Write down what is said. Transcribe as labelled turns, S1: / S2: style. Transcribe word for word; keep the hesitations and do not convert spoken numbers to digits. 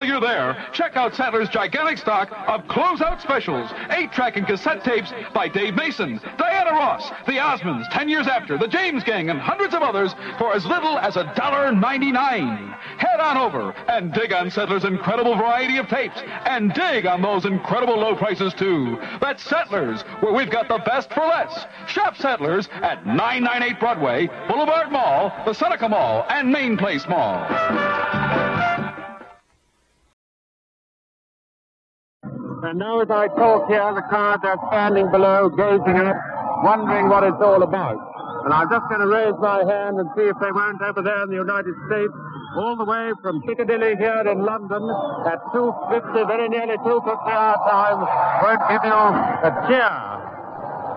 S1: you're there, check out Saddler's gigantic stock of closeout specials, eight-track and cassette tapes by Dave Mason, Diana Ross, the Osmonds, Ten Years After, the James Gang, and hundreds of others for as little as a dollar ninety-nine. Head on over and dig on Saddler's incredible variety of tapes, and dig on those incredible low prices, too. That's Saddler's, where we've got the best for less. Shop Saddler's at nine ninety-eight Broadway, Boulevard Mall, the Seneca Mall, and Main Place Mall.
S2: And now as I talk here, the crowd are standing below, gazing up, wondering what it's all about. And I'm just going to raise my hand and see if they won't over there in the United States, all the way from Piccadilly here in London at two fifty, very nearly two fifty our time, won't give you a cheer.